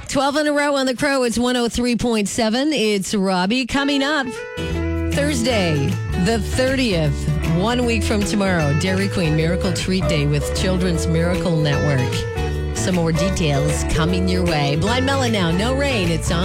12 in a row on the Crow. It's 103.7. It's Robbie. Coming up Thursday, the 30th, 1 week from tomorrow, Dairy Queen Miracle Treat Day with Children's Miracle Network. Some more details coming your way. Blind Melon now. No rain. It's on.